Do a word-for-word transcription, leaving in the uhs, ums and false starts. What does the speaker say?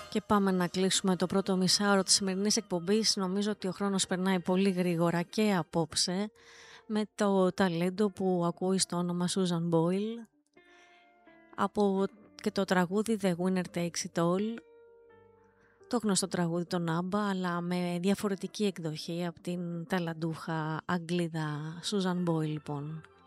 Και πάμε να κλείσουμε το πρώτο μισάωρο της σημερινής εκπομπής. Νομίζω ότι ο χρόνος περνάει πολύ γρήγορα και απόψε με το ταλέντο που ακούει στο όνομα Susan Boyle από και το τραγούδι The Winner Takes It All, το γνωστό τραγούδι των ABBA, αλλά με διαφορετική εκδοχή από την ταλαντούχα Αγγλίδα Susan Boyle λοιπόν.